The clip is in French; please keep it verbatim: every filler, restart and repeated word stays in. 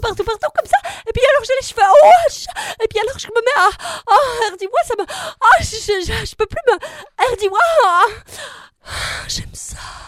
partout, partout, comme ça. Et puis alors, j'ai les cheveux en haut. je- Et puis alors, je me mets à... Ah, dis-moi, ça me... Ah, je, je, je, je peux plus me... dis-moi. Ah, j'aime ça.